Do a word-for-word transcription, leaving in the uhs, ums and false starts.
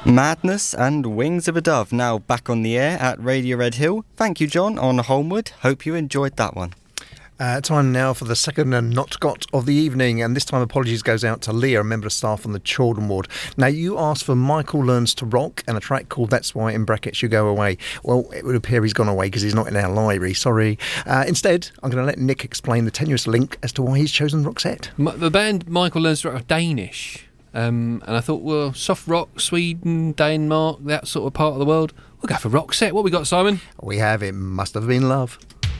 Madness and Wings of a Dove now back on the air at Radio Red Hill. Thank you, John, on Holmwood. Hope you enjoyed that one. Uh, time now for the second and not got of the evening, and this time apologies goes out to Leah, a member of staff on the children ward. Now, you asked for Michael Learns to Rock and a track called That's Why, in brackets, You Go Away. Well, it would appear he's gone away because he's not in our library, sorry. Uh, instead, I'm going to let Nick explain the tenuous link as to why he's chosen Roxette. M- the band Michael Learns to Rock are Danish. Um, and I thought, well, soft rock, Sweden, Denmark, that sort of part of the world. We'll go for Roxette. What we got, Simon? We have It Must Have Been Love.